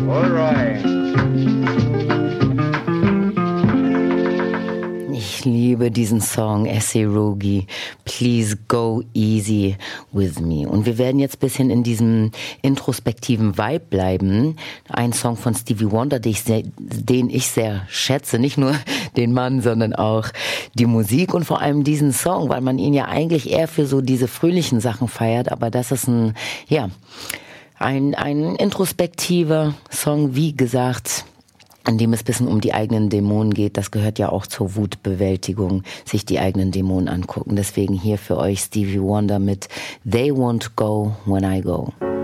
All right. Ich liebe diesen Song, S.A. Rogi, Please Go Easy With Me. Und wir werden jetzt ein bisschen in diesem introspektiven Vibe bleiben. Ein Song von Stevie Wonder, den ich sehr schätze. Nicht nur den Mann, sondern auch die Musik und vor allem diesen Song, weil man ihn ja eigentlich eher für so diese fröhlichen Sachen feiert. Aber das ist ein introspektiver Song, wie gesagt, an dem es ein bisschen um die eigenen Dämonen geht. Das gehört ja auch zur Wutbewältigung, sich die eigenen Dämonen angucken. Deswegen hier für euch Stevie Wonder mit They Won't Go When I Go.